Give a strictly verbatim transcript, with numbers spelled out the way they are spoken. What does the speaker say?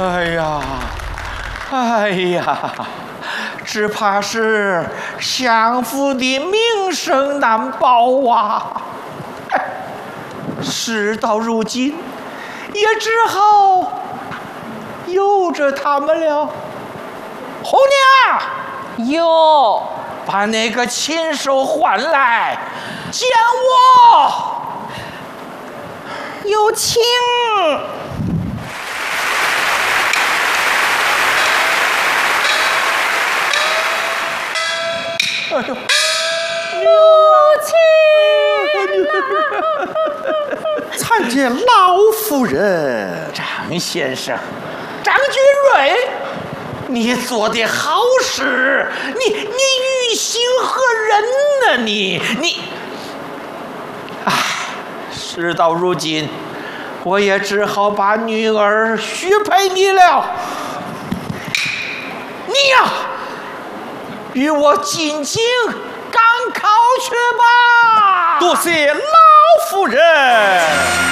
哎呀，哎呀，只怕是相府的名声难保啊！事到如今，也只好由着他们了。红娘， 哟， 把那个禽兽唤来，见我。 有请。 哎呦， 母亲！ 参见老夫人。 张先生，张君瑞，你做的好事，你你于心何忍呢？你你，唉，事到如今，我也只好把女儿许配你了。你呀、啊，与我进京赶考去吧。 多谢老夫人。